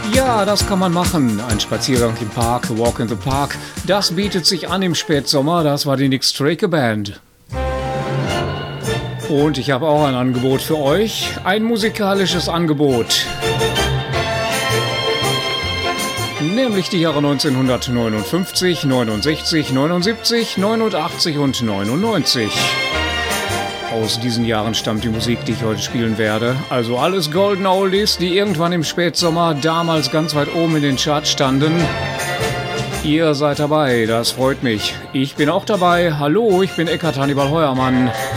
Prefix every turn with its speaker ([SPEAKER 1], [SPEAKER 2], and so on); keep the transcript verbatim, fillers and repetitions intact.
[SPEAKER 1] Ja, das kann man machen. Ein Spaziergang im Park, a Walk in the Park. Das bietet sich an im Spätsommer. Das war die Nick Straker Band. Und ich habe auch ein Angebot für euch. Ein musikalisches Angebot. Nämlich die Jahre neunzehnhundertneunundfünfzig, neunundsechzig, neunundsiebzig, neunundachtzig und neunundneunzig. Aus diesen Jahren stammt die Musik, die ich heute spielen werde. Also alles Golden Oldies, die irgendwann im Spätsommer damals ganz weit oben in den Charts standen. Ihr seid dabei, das freut mich. Ich bin auch dabei. Hallo, ich bin Eckhard Hannibal Heuermann.